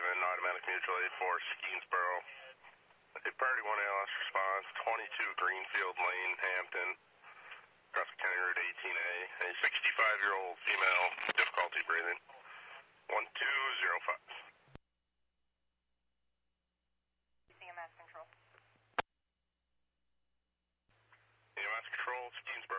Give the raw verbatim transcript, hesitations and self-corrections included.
seven, automatic mutual aid for Skeensboro. A priority one A L S response, twenty-two Greenfield Lane, Hampton, across County Route eighteen A. A sixty-five-year-old female, difficulty breathing. one two zero five. C M S control. C M S control, Skeensboro.